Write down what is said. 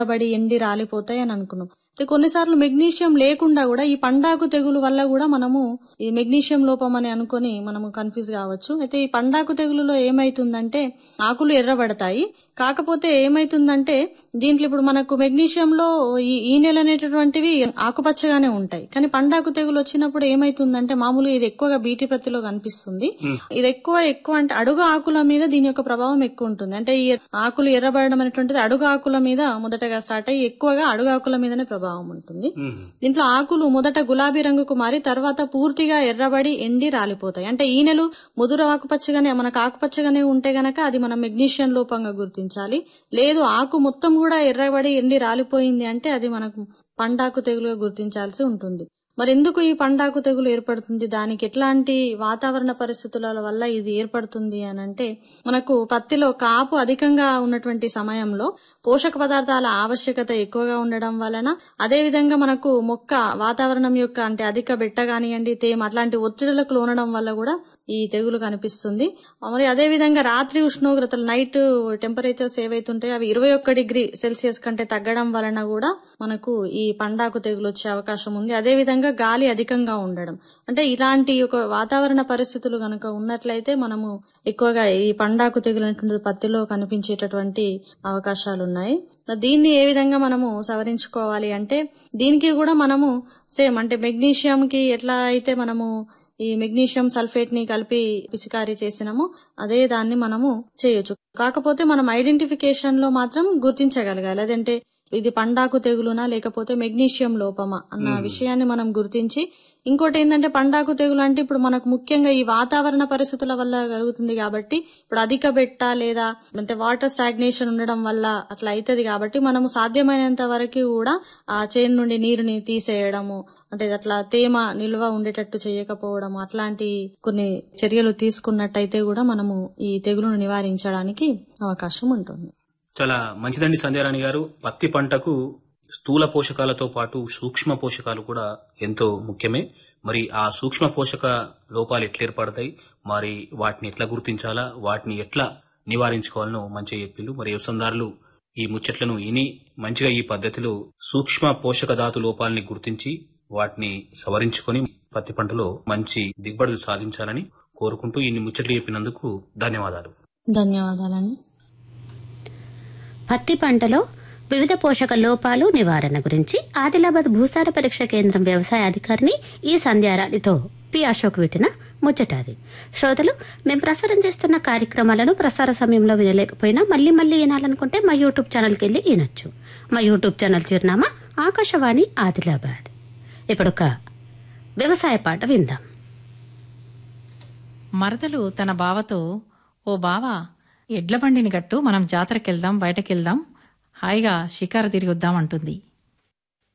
ఎర్రబడి ఎండి రాలిపోతాయి అని అనుకున్నాం. అయితే కొన్నిసార్లు మెగ్నీషియం లేకుండా కూడా ఈ పండాకు తెగులు వల్ల కూడా మనము ఈ మెగ్నీషియం లోపం అని అనుకొని మనము కన్ఫ్యూజ్ కావచ్చు. అయితే ఈ పండాకు తెగులులో ఏమైతుందంటే ఆకులు ఎర్రబడతాయి. కాకపోతే ఏమైతుందంటే దీంట్లో ఇప్పుడు మనకు మెగ్నీషియంలో ఈ ఈనెలు అనేటటువంటివి ఆకుపచ్చగానే ఉంటాయి. కానీ పండాకు తెగులు వచ్చినప్పుడు ఏమైతుందంటే మామూలుగా ఇది ఎక్కువగా బీటీ ప్రతిలో కనిపిస్తుంది. ఇది ఎక్కువ అంటే అడుగు ఆకుల మీద దీని యొక్క ప్రభావం ఎక్కువ ఉంటుంది. అంటే ఈ ఆకులు ఎర్రబడడం అనేటువంటిది అడుగు ఆకుల మీద మొదటగా స్టార్ట్ అయ్యి ఎక్కువగా అడుగు ఆకుల మీదనే ప్రభావం ఉంటుంది. దీంట్లో ఆకులు మొదట గులాబీ రంగుకు మారి తర్వాత పూర్తిగా ఎర్రబడి ఎండి రాలిపోతాయి. అంటే ఈనెలు ముదురు ఆకుపచ్చగానే మనకు ఆకుపచ్చగానే ఉంటే గనక అది మనం మెగ్నీషియం లోపంగా గుర్తించాలి. లేదు ఆకు మొత్తం కూడా ఎర్రబడి ఎండి రాలిపోయింది అంటే అది మనకు పండాకు తెగులుగా గుర్తించాల్సి ఉంటుంది. మరి ఎందుకు ఈ పండాకు తెగులు ఏర్పడుతుంది, దానికి ఎట్లాంటి వాతావరణ పరిస్థితుల వల్ల ఇది ఏర్పడుతుంది అని అంటే మనకు పత్తిలో కాపు అధికంగా ఉన్నటువంటి సమయంలో పోషక పదార్థాల ఆవశ్యకత ఎక్కువగా ఉండడం వలన, అదే విధంగా మనకు మొక్క వాతావరణం యొక్క అంటే అధిక బెట్ట కానివ్వండి తేమ అట్లాంటి ఒత్తిడులకు లోనడం వల్ల కూడా ఈ తెగులు కనిపిస్తుంది. మరి అదే విధంగా రాత్రి ఉష్ణోగ్రతలు నైట్ టెంపరేచర్స్ ఏవైతుంటాయో అవి 21 డిగ్రీ సెల్సియస్ కంటే తగ్గడం వలన కూడా మనకు ఈ పండాకు తెగులు వచ్చే అవకాశం ఉంది. అదే విధంగా గాలి అధికంగా ఉండడం, అంటే ఇలాంటి ఒక వాతావరణ పరిస్థితులు గనక ఉన్నట్లయితే మనము ఎక్కువగా ఈ పండాకు తెగులు అనేటువంటి పత్తిలో కనిపించేటటువంటి అవకాశాలు ఉన్నాయి. దీన్ని ఏ విధంగా మనము సవరించుకోవాలి అంటే దీనికి కూడా మనము సేమ్ అంటే మెగ్నీషియం కి ఎట్లా అయితే మనము ఈ మెగ్నీషియం సల్ఫేట్ ని కలిపి పిచికారీ చేసినాము అదే దాన్ని మనము చేయొచ్చు. కాకపోతే మనం ఐడెంటిఫికేషన్ లో మాత్రం గుర్తించగలగాలి, అదంటే ఇది పండాకు తెగులునా లేకపోతే మెగ్నీషియం లోపమా అన్న విషయాన్ని మనం గుర్తించి, ఇంకోటి ఏంటంటే పండాకు తెగులు అంటే ఇప్పుడు మనకు ముఖ్యంగా ఈ వాతావరణ పరిస్థితుల వల్ల జరుగుతుంది కాబట్టి ఇప్పుడు అధిక బెట్ట లేదా అంటే వాటర్ స్టాగ్నేషన్ ఉండడం వల్ల అట్లా అవుతుంది. కాబట్టి మనము సాధ్యమైనంత వరకు కూడా ఆ చేను నుండి నీరుని తీసేయడము, అంటే అట్లా తేమ నిల్వ ఉండేటట్టు చేయకపోవడం, అట్లాంటి కొన్ని చర్యలు తీసుకున్నట్టయితే కూడా మనము ఈ తెగులును నివారించడానికి అవకాశం ఉంటుంది. చాలా మంచిదండి సంధ్యారాణి గారు. పత్తి పంటకు స్థూల పోషకాలతో పాటు సూక్ష్మ పోషకాలు కూడా ఎంతో ముఖ్యమే. మరి ఆ సూక్ష్మ పోషక లోపాలు ఎట్లా ఏర్పడతాయి, మరి వాటిని ఎట్లా గుర్తించాలా, వాటిని ఎట్లా నివారించుకోవాలనో మంచిగా చెప్పిండు. మరి వ్యవసాయదారులు ఈ ముచ్చట్లను ఇని మంచిగా ఈ పద్ధతిలో సూక్ష్మ పోషక ధాతు లోపాలని గుర్తించి వాటిని సవరించుకొని పత్తి పంటలో మంచి దిగుబడులు సాధించాలని కోరుకుంటూ ఇన్ని ముచ్చట్లు చెప్పినందుకు ధన్యవాదాలు. ధన్యవాదాలండి. పత్తి పంటలో వివిధ పోషక లోపాలు నివారణ గురించి ఆదిలాబాద్ భూసార పరీక్ష కేంద్రం వ్యవసాయ అధికారిని ఈ సంధ్యారాణితో పి అశోక్ విటిన ముచ్చటాది. శ్రోతలు, మేము ప్రసారం చేస్తున్న కార్యక్రమాలను ప్రసార సమయంలో వినలేకపోయినా మళ్లీ వినాలనుకుంటే మా యూట్యూబ్ ఛానల్కి వెళ్ళి వినొచ్చు. మా యూట్యూబ్ ఛానల్ చిరునామా ఆకాశవాణి ఆదిలాబాద్. ఇప్పుడొక వ్యవసాయ పాట విందాం. మరదలు తన బావతో, ఓ బావా ఎడ్ల బండిని గట్టు, మనం జాతరకెళ్దాం, బయటకెళ్దాం, హాయిగా షికారు తిరిగి వద్దాం అంటుంది.